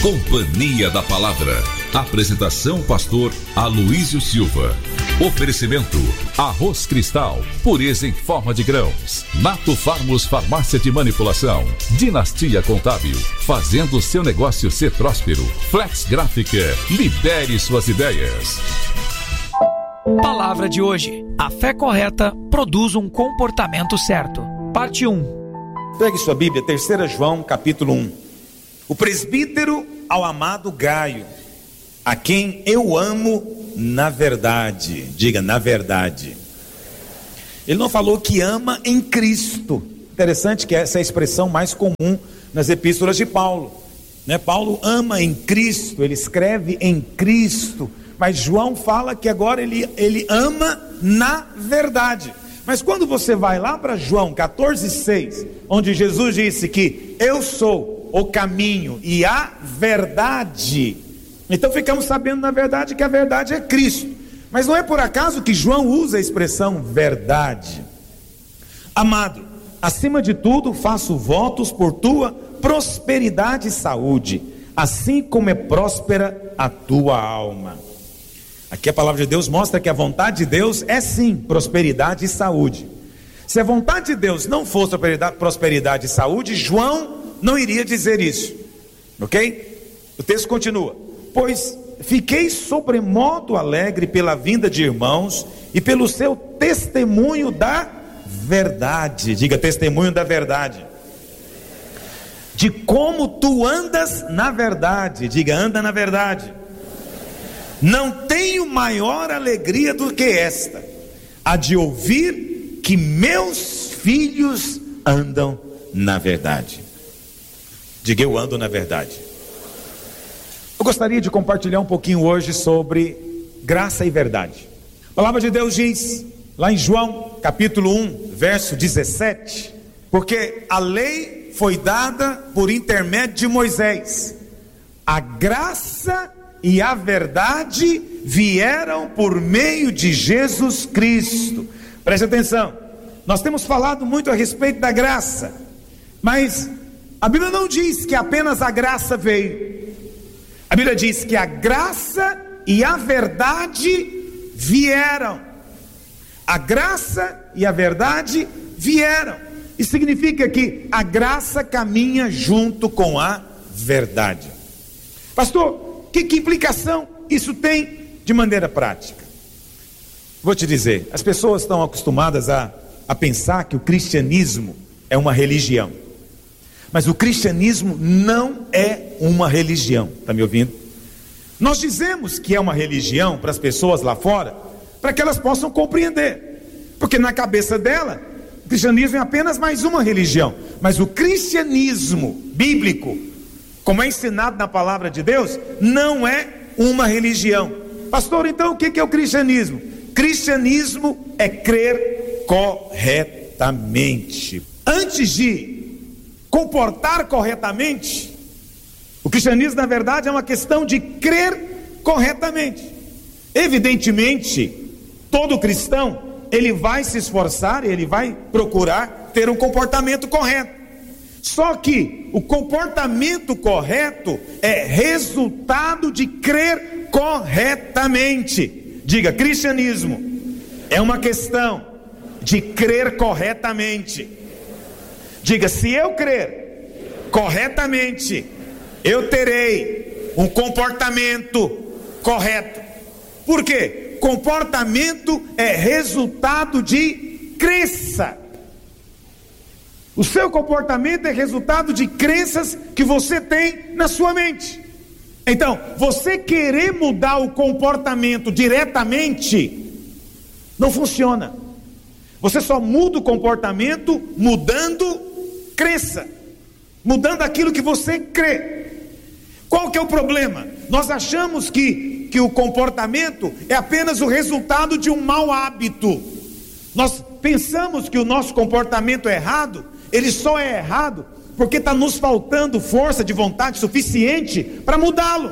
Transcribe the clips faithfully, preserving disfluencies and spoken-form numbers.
Companhia da Palavra. Apresentação pastor Aloísio Silva. Oferecimento Arroz Cristal, pureza em forma de grãos. Nato Farmos Farmácia de Manipulação. Dinastia Contábil, fazendo seu negócio ser próspero. Flex Gráfica, libere suas ideias. Palavra de hoje: a fé correta produz um comportamento certo. Parte um. Pegue sua Bíblia, terceira João, capítulo um. O presbítero ao amado Gaio, a quem eu amo na verdade. Diga, na verdade. Ele não falou que ama em Cristo. Interessante que essa é a expressão mais comum nas epístolas de Paulo, né? Paulo ama em Cristo, ele escreve em Cristo, mas João fala que agora ele, ele ama na verdade. Mas quando você vai lá para João catorze, seis, onde Jesus disse que eu sou o caminho e a verdade, então ficamos sabendo na verdade que a verdade é Cristo. Mas não é por acaso que João usa a expressão verdade. Amado, acima de tudo faço votos por tua prosperidade e saúde, assim como é próspera a tua alma. Aqui a palavra de Deus mostra que a vontade de Deus é sim prosperidade e saúde. Se a vontade de Deus não fosse prosperidade e saúde, João não iria dizer isso, ok? O texto continua: pois fiquei sobremodo alegre pela vinda de irmãos e pelo seu testemunho da verdade. Diga, testemunho da verdade. De como tu andas na verdade. Diga, anda na verdade. Não tenho maior alegria do que esta, a de ouvir que meus filhos andam na verdade. Diga, eu ando na verdade. Eu gostaria de compartilhar um pouquinho hoje sobre graça e verdade. A palavra de Deus diz, lá em João, capítulo um, verso dezessete, porque a lei foi dada por intermédio de Moisés, a graça e a verdade vieram por meio de Jesus Cristo. Preste atenção, nós temos falado muito a respeito da graça, mas a Bíblia não diz que apenas a graça veio. A Bíblia diz que a graça e a verdade vieram. A graça e a verdade vieram. Isso significa que a graça caminha junto com a verdade. Pastor, que, que implicação isso tem de maneira prática? Vou te dizer, as pessoas estão acostumadas a, a pensar que o cristianismo é uma religião. Mas o cristianismo não é uma religião. Está me ouvindo? Nós dizemos que é uma religião para as pessoas lá fora, para que elas possam compreender, porque na cabeça dela, o cristianismo é apenas mais uma religião. Mas o cristianismo bíblico, como é ensinado na palavra de Deus, não é uma religião. Pastor, então o que é o cristianismo? Cristianismo é crer corretamente. Antes de comportar corretamente, o cristianismo na verdade é uma questão de crer corretamente. Evidentemente, todo cristão, ele vai se esforçar, ele vai procurar ter um comportamento correto. Só que o comportamento correto é resultado de crer corretamente. Diga, cristianismo é uma questão de crer corretamente. Diga, se eu crer corretamente, eu terei um comportamento correto. Por quê? Comportamento é resultado de crença. O seu comportamento é resultado de crenças que você tem na sua mente. Então, você querer mudar o comportamento diretamente não funciona. Você só muda o comportamento mudando crença, mudando aquilo que você crê. Qual que é o problema? Nós achamos que, que o comportamento é apenas o resultado de um mau hábito. Nós pensamos que o nosso comportamento é errado, ele só é errado porque está nos faltando força de vontade suficiente para mudá-lo.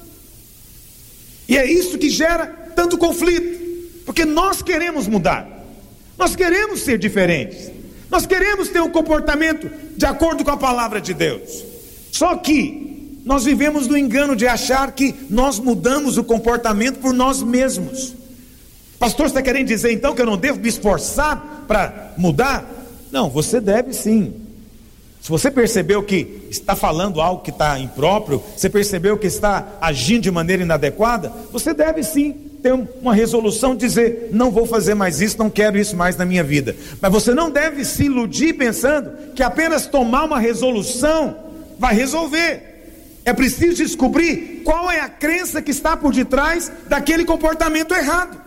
E é isso que gera tanto conflito, porque nós queremos mudar, nós queremos ser diferentes, nós queremos ter um comportamento de acordo com a palavra de Deus. Só que nós vivemos no engano de achar que nós mudamos o comportamento por nós mesmos. Pastor, você está querendo dizer então que eu não devo me esforçar para mudar? Não, você deve sim. Se você percebeu que está falando algo que está impróprio, você percebeu que está agindo de maneira inadequada, você deve sim ter uma resolução de dizer: não vou fazer mais isso, não quero isso mais na minha vida. Mas você não deve se iludir pensando que apenas tomar uma resolução vai resolver. É preciso descobrir qual é a crença que está por detrás daquele comportamento errado.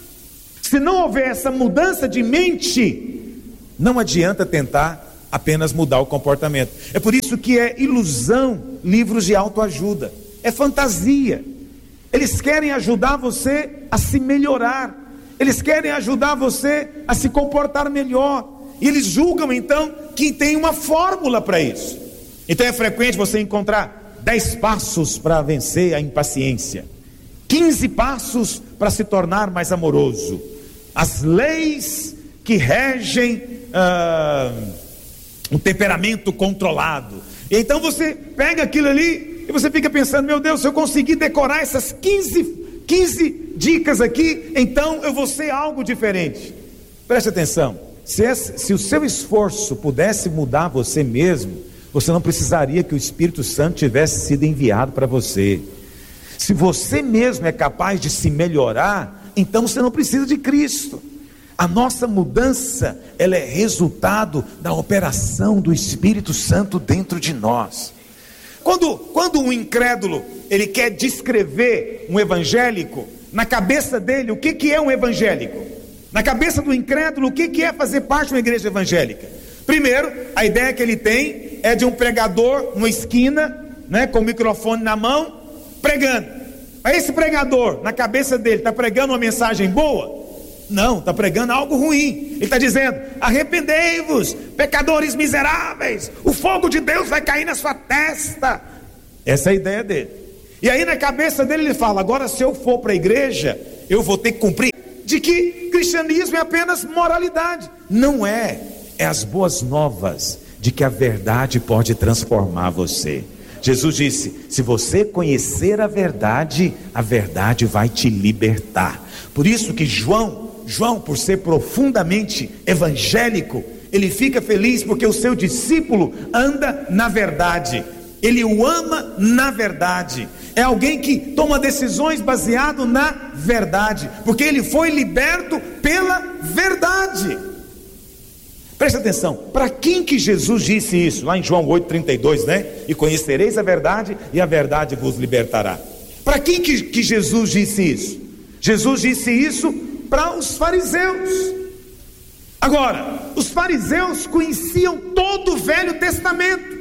Se não houver essa mudança de mente, não adianta tentar apenas mudar o comportamento. É por isso que é ilusão livros de autoajuda, é fantasia. Eles querem ajudar você a se melhorar, eles querem ajudar você a se comportar melhor, e eles julgam então que tem uma fórmula para isso. Então é frequente você encontrar dez passos para vencer a impaciência, quinze passos para se tornar mais amoroso, as leis que regem ah, um temperamento controlado. E então você pega aquilo ali e você fica pensando: meu Deus, se eu conseguir decorar essas quinze, quinze dicas aqui, então eu vou ser algo diferente. Preste atenção, se, esse, se o seu esforço pudesse mudar você mesmo, você não precisaria que o Espírito Santo tivesse sido enviado para você. Se você mesmo é capaz de se melhorar, então você não precisa de Cristo. A nossa mudança, ela é resultado da operação do Espírito Santo dentro de nós. Quando, quando um incrédulo, ele quer descrever um evangélico, na cabeça dele, o que, que é um evangélico? Na cabeça do incrédulo, o que, que é fazer parte de uma igreja evangélica? Primeiro, a ideia que ele tem é de um pregador numa esquina, né, com o microfone na mão, pregando. Mas esse pregador, na cabeça dele, está pregando uma mensagem boa? Não, está pregando algo ruim. Ele está dizendo: arrependei-vos, pecadores miseráveis, o fogo de Deus vai cair na sua testa. Essa é a ideia dele. E aí na cabeça dele ele fala: agora se eu for para a igreja, eu vou ter que cumprir. De que cristianismo é apenas moralidade. Não é, é as boas novas de que a verdade pode transformar você. Jesus disse: se você conhecer a verdade, a verdade vai te libertar. Por isso que João, João, por ser profundamente evangélico, ele fica feliz porque o seu discípulo anda na verdade, ele o ama na verdade, é alguém que toma decisões baseado na verdade, porque ele foi liberto pela verdade. Preste atenção, para quem que Jesus disse isso? Lá em João oito, trinta e dois, né? E conhecereis a verdade, e a verdade vos libertará. Para quem que, que Jesus disse isso? Jesus disse isso para os fariseus. Agora, os fariseus conheciam todo o Velho Testamento.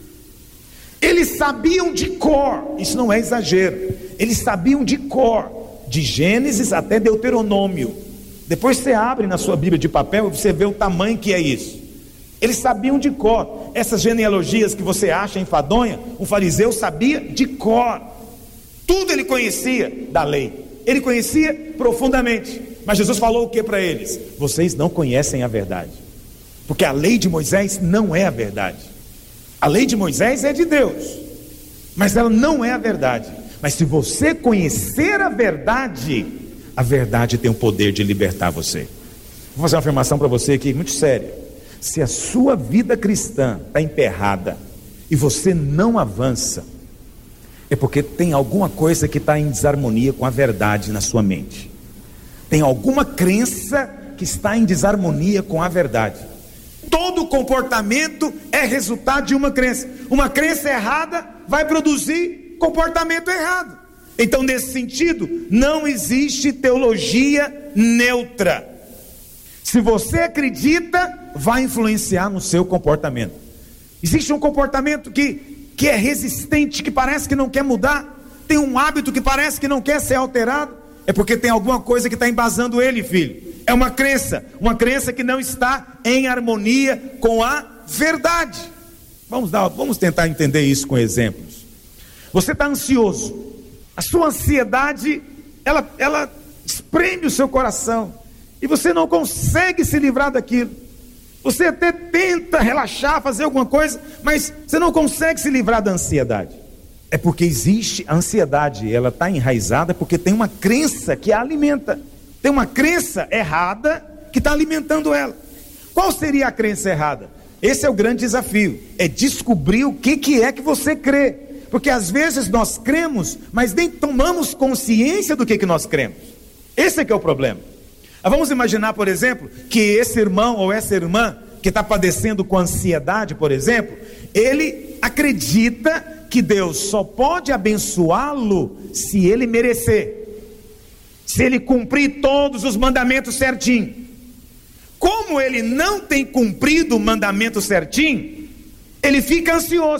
Eles sabiam de cor, isso não é exagero, eles sabiam de cor, de Gênesis até Deuteronômio. Depois você abre na sua Bíblia de papel e você vê o tamanho que é isso. Eles sabiam de cor. Essas genealogias que você acha enfadonha, um fariseu sabia de cor. Tudo ele conhecia da lei. Ele conhecia profundamente. Mas Jesus falou o que para eles? Vocês não conhecem a verdade. Porque a lei de Moisés não é a verdade. A lei de Moisés é de Deus, mas ela não é a verdade. Mas se você conhecer a verdade, a verdade tem o poder de libertar você. Vou fazer uma afirmação para você aqui, muito séria. Se a sua vida cristã está emperrada e você não avança, é porque tem alguma coisa que está em desarmonia com a verdade na sua mente. Tem alguma crença que está em desarmonia com a verdade. Todo comportamento é resultado de uma crença. Uma crença errada vai produzir comportamento errado. Então, nesse sentido, não existe teologia neutra. Se você acredita, vai influenciar no seu comportamento. Existe um comportamento que, que é resistente, que parece que não quer mudar. Tem um hábito que parece que não quer ser alterado. É porque tem alguma coisa que está embasando ele, filho. É uma crença, uma crença que não está em harmonia com a verdade. Vamos dar, vamos tentar entender isso com exemplos. Você está ansioso. A sua ansiedade, ela, ela espreme o seu coração, e você não consegue se livrar daquilo. Você até tenta relaxar, fazer alguma coisa, mas você não consegue se livrar da ansiedade. É porque existe a ansiedade, ela está enraizada porque tem uma crença que a alimenta. Tem uma crença errada que está alimentando ela. Qual seria a crença errada? Esse é o grande desafio, é descobrir o que, que é que você crê. Porque às vezes nós cremos, mas nem tomamos consciência do que, que nós cremos. Esse é que é o problema. Vamos imaginar, por exemplo, que esse irmão ou essa irmã que está padecendo com ansiedade, por exemplo, ele acredita que Deus só pode abençoá-lo se ele merecer, se ele cumprir todos os mandamentos certinho. Como ele não tem cumprido o mandamento certinho, ele fica ansioso.